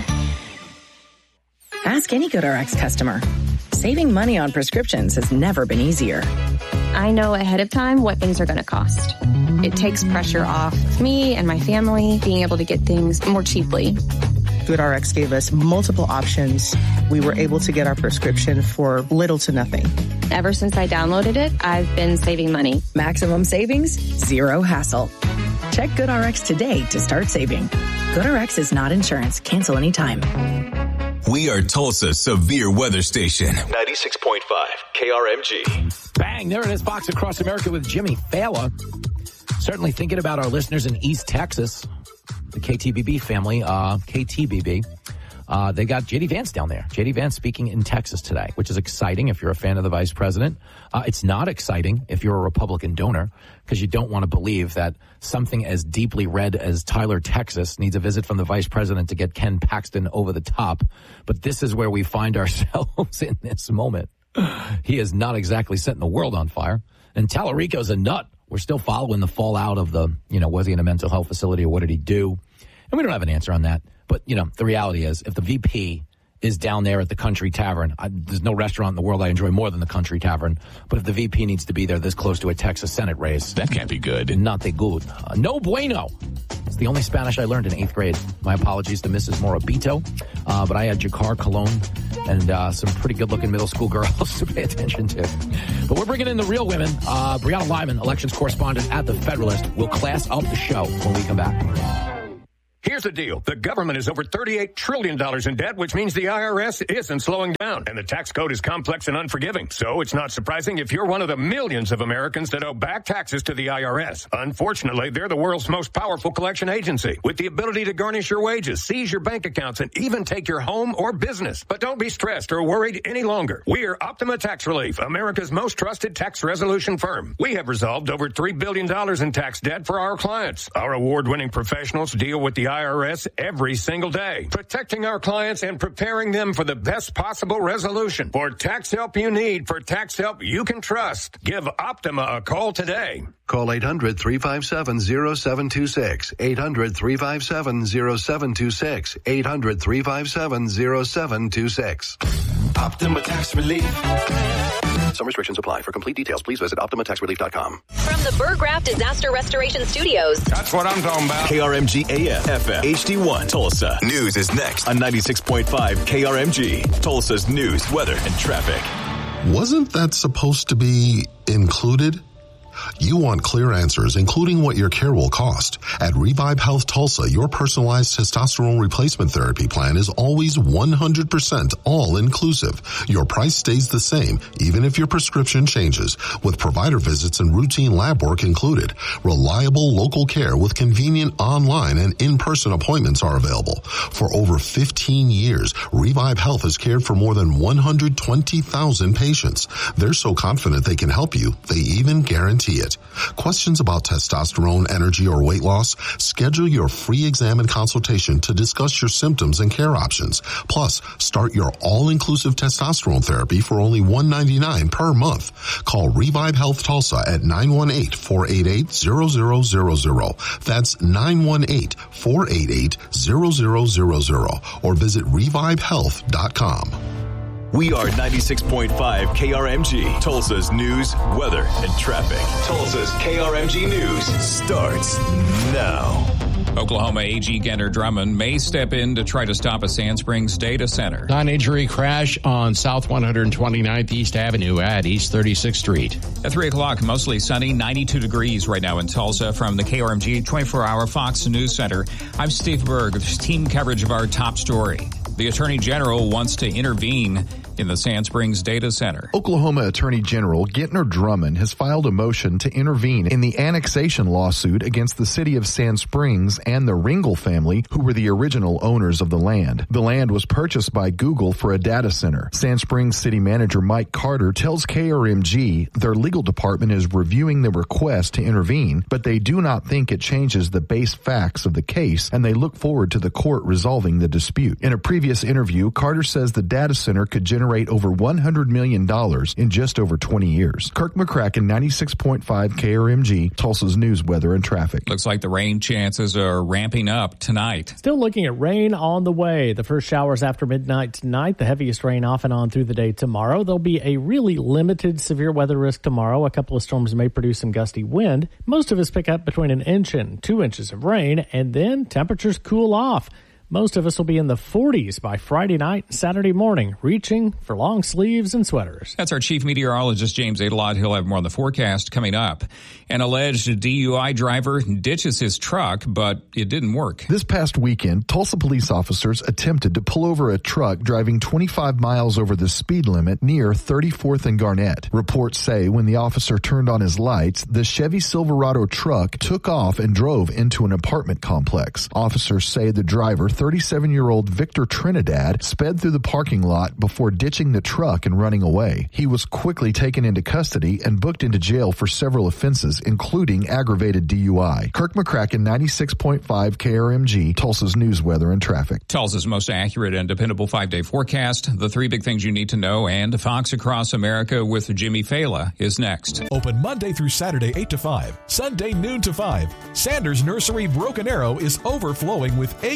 Ask any GoodRx customer. Saving money on prescriptions has never been easier. I know ahead of time what things are going to cost. It takes pressure off me and my family being able to get things more cheaply. GoodRx gave us multiple options. We were able to get our prescription for little to nothing. Ever since I downloaded it, I've been saving money. Maximum savings, zero hassle. Check GoodRx today to start saving. GoodRx is not insurance. Cancel anytime. We are Tulsa's severe weather station. 96.5 KRMG. Bang, there it is, Fox Across America with Jimmy Fallon. Certainly thinking about our listeners in East Texas, the KTBB family, KTBB. They got J.D. Vance down there. J.D. Vance speaking in Texas today, which is exciting if you're a fan of the vice president. It's not exciting if you're a Republican donor, because you don't want to believe that something as deeply red as Tyler, Texas, needs a visit from the vice president to get Ken Paxton over the top. But this is where we find ourselves in this moment. He is not exactly setting the world on fire. And Tallarico's a nut. We're still following the fallout of the, was he in a mental health facility or what did he do? And we don't have an answer on that. But, the reality is if the VP is down there at the Country Tavern, there's no restaurant in the world I enjoy more than the Country Tavern. But if the VP needs to be there this close to a Texas Senate race, that can't be good. Not the good. No bueno. It's the only Spanish I learned in 8th grade. My apologies to Mrs. Morabito. But I had Jacar Colon and some pretty good-looking middle school girls to pay attention to. But we're bringing in the real women. Brianna Lyman, elections correspondent at The Federalist, will class up the show when we come back. Here's the deal. The government is over $38 trillion in debt, which means the IRS isn't slowing down. And the tax code is complex and unforgiving. So it's not surprising if you're one of the millions of Americans that owe back taxes to the IRS. Unfortunately, they're the world's most powerful collection agency, with the ability to garnish your wages, seize your bank accounts, and even take your home or business. But don't be stressed or worried any longer. We're Optima Tax Relief, America's most trusted tax resolution firm. We have resolved over $3 billion in tax debt for our clients. Our award-winning professionals deal with the IRS every single day, protecting our clients and preparing them for the best possible resolution. For tax help you need, for tax help you can trust, give Optima a call today. Call 800-357-0726, 800-357-0726, 800-357-0726. Optima Tax Relief. Some restrictions apply. For complete details, please visit OptimaTaxRelief.com. From the Burgraft Disaster Restoration Studios. That's what I'm talking about. KRMG AM, FM, HD1, Tulsa. News is next on 96.5 KRMG. Tulsa's news, weather, and traffic. Wasn't that supposed to be included? You want clear answers, including what your care will cost. At Revive Health Tulsa, your personalized testosterone replacement therapy plan is always 100% all-inclusive. Your price stays the same, even if your prescription changes, with provider visits and routine lab work included. Reliable local care with convenient online and in-person appointments are available. For over 15 years, Revive Health has cared for more than 120,000 patients. They're so confident they can help you, they even guarantee it. Questions about testosterone, energy, or weight loss? Schedule your free exam and consultation to discuss your symptoms and care options. Plus, start your all-inclusive testosterone therapy for only $199 per month. Call Revive Health Tulsa at 918-488-0000. That's 918-488-0000. Or visit revivehealth.com. We are 96.5 KRMG, Tulsa's news, weather, and traffic. Tulsa's KRMG News starts now. Oklahoma AG Gunnar Drummond may step in to try to stop a Sand Springs data center. Non-injury crash on South 129th East Avenue at East 36th Street. At 3 o'clock, mostly sunny, 92 degrees right now in Tulsa. From the KRMG 24-hour Fox News Center, I'm Steve Berg with team coverage of our top story. The Attorney General wants to intervene in the Sand Springs data center. Oklahoma Attorney General Gunnar Drummond has filed a motion to intervene in the annexation lawsuit against the city of Sand Springs and the Ringel family, who were the original owners of the land. The land was purchased by Google for a data center. Sand Springs City Manager Mike Carter tells KRMG their legal department is reviewing the request to intervene, but they do not think it changes the base facts of the case, and they look forward to the court resolving the dispute. In a previous interview, Carter says the data center could generate over $100 million in just over 20 years. Kirk McCracken, 96.5 KRMG, Tulsa's news, weather, and traffic. Looks like the rain chances are ramping up tonight. Still looking at rain on the way. The first showers after midnight tonight. The heaviest rain off and on through the day tomorrow. There'll be a really limited severe weather risk tomorrow. A couple of storms may produce some gusty wind. Most of us pick up between 1 inch and 2 inches of rain, and then temperatures cool off. Most of us will be in the 40s by Friday night and Saturday morning, reaching for long sleeves and sweaters. That's our chief meteorologist, James Adelot. He'll have more on the forecast coming up. An alleged DUI driver ditches his truck, but it didn't work. This past weekend, Tulsa police officers attempted to pull over a truck driving 25 miles over the speed limit near 34th and Garnett. Reports say when the officer turned on his lights, the Chevy Silverado truck took off and drove into an apartment complex. Officers say the driver, 37-year-old Victor Trinidad, sped through the parking lot before ditching the truck and running away. He was quickly taken into custody and booked into jail for several offenses, including aggravated DUI. Kirk McCracken, 96.5 KRMG, Tulsa's news, weather, and traffic. Tulsa's most accurate and dependable 5-day forecast, the 3 big things you need to know, and Fox Across America with Jimmy Fela is next. Open Monday through Saturday 8 to 5, Sunday noon to 5. Sanders Nursery Broken Arrow is overflowing with acres and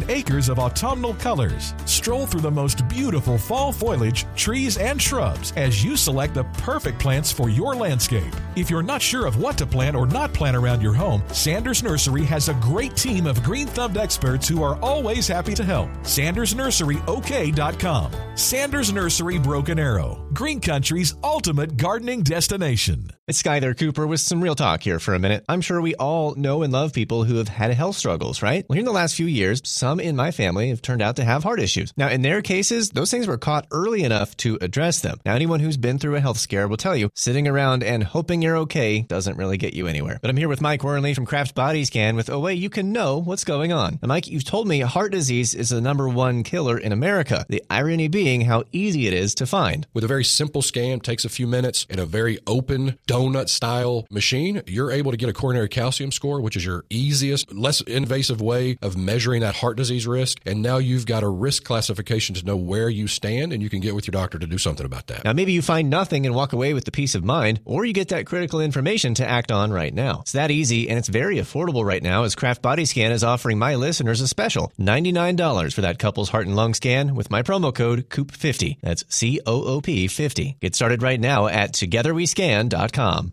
acres of autumnal colors. Stroll through the most beautiful fall foliage, trees, and shrubs as you select the perfect plants for your landscape. If you're not sure of what to plant or not plant around your home, Sanders Nursery has a great team of green-thumbed experts who are always happy to help. SandersNurseryOK.com. Sanders Nursery Broken Arrow, Green Country's ultimate gardening destination. It's Skyler Cooper with some real talk here for a minute. I'm sure we all know and love people who have had health struggles, right? Well, here in the last few years, some in my family have turned out to have heart issues. Now, in their cases, those things were caught early enough to address them. Now, anyone who's been through a health scare will tell you, sitting around and hoping you're okay doesn't really get you anywhere. But I'm here with Mike Wornley from Kraft Body Scan with a way you can know what's going on. And Mike, you've told me heart disease is the #1 killer in America. The irony being how easy it is to find. With a very simple scan, takes a few minutes, and a very open donut-style machine, you're able to get a coronary calcium score, which is your easiest, less invasive way of measuring that heart disease risk. And now you've got a risk classification to know where you stand, and you can get with your doctor to do something about that. Now, maybe you find nothing and walk away with the peace of mind, or you get that critical information to act on right now. It's that easy, and it's very affordable right now, as Kraft Body Scan is offering my listeners a special $99 for that couple's heart and lung scan with my promo code COOP50. That's COOP50. Get started right now at togetherwescan.com.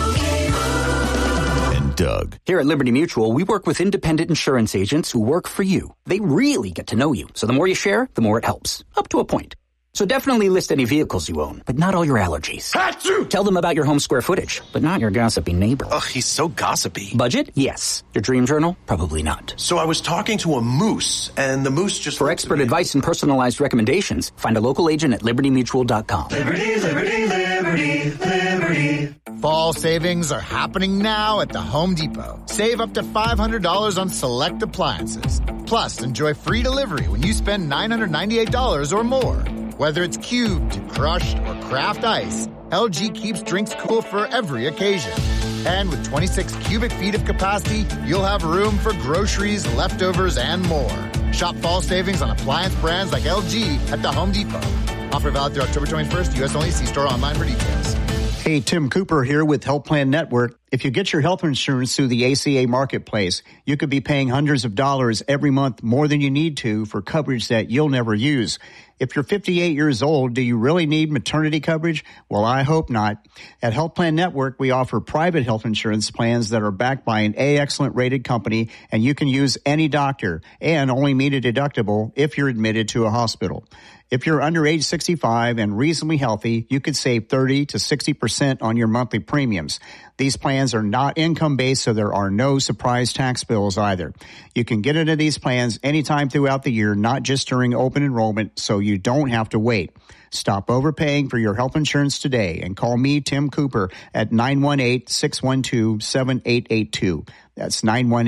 Doug. Here at Liberty Mutual, we work with independent insurance agents who work for you. They really get to know you. So the more you share, the more it helps. Up to a point. So definitely list any vehicles you own, but not all your allergies. Achoo! Tell them about your home square footage, but not your gossipy neighbor. Ugh, he's so gossipy. Budget? Yes. Your dream journal? Probably not. So I was talking to a moose, and the moose just... For expert advice and personalized recommendations, find a local agent at libertymutual.com. Liberty, liberty, liberty, liberty. Fall savings are happening now at the Home Depot. Save up to $500 on select appliances. Plus, enjoy free delivery when you spend $998 or more. Whether it's cubed, crushed, or craft ice, LG keeps drinks cool for every occasion. And with 26 cubic feet of capacity, you'll have room for groceries, leftovers, and more. Shop fall savings on appliance brands like LG at the Home Depot. Offer valid through October 21st, U.S. only. See store online for details. Hey, Tim Cooper here with Health Plan Network. If you get your health insurance through the ACA Marketplace, you could be paying hundreds of dollars every month more than you need to for coverage that you'll never use. If you're 58 years old, do you really need maternity coverage? Well, I hope not. At Health Plan Network, we offer private health insurance plans that are backed by an A-Excellent rated company, and you can use any doctor and only meet a deductible if you're admitted to a hospital. If you're under age 65 and reasonably healthy, you could save 30 to 60% on your monthly premiums. These plans are not income-based, so there are no surprise tax bills either. You can get into these plans anytime throughout the year, not just during open enrollment, so you don't have to wait. Stop overpaying for your health insurance today and call me, Tim Cooper, at 918-612-7882. That's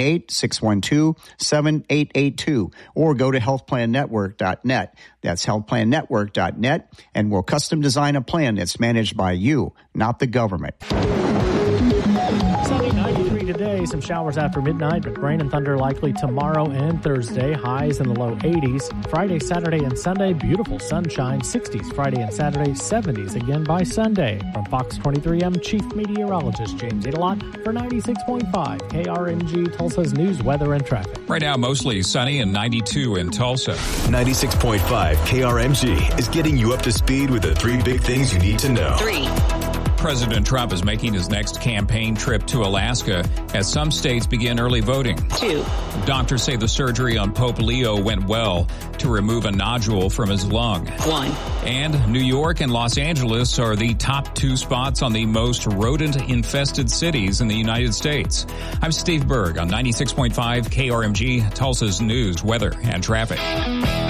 918-612-7882. Or go to healthplannetwork.net. That's healthplannetwork.net, and we'll custom design a plan that's managed by you, not the government. Sunny, 93 today. Some showers after midnight, but rain and thunder likely tomorrow and Thursday. Highs in the low 80s. Friday, Saturday, and Sunday, beautiful sunshine. 60s Friday and Saturday, 70s again by Sunday. From Fox 23M, Chief Meteorologist James Adelot for 96.5 KRMG, Tulsa's news, weather, and traffic. Right now, mostly sunny and 92 in Tulsa. 96.5 KRMG is getting you up to speed with the 3 big things you need to know. 3. President Trump is making his next campaign trip to Alaska as some states begin early voting. 2. Doctors say the surgery on Pope Leo went well to remove a nodule from his lung. 1. And New York and Los Angeles are the top 2 spots on the most rodent-infested cities in the United States. I'm Steve Berg on 96.5 KRMG, Tulsa's news, weather, and traffic.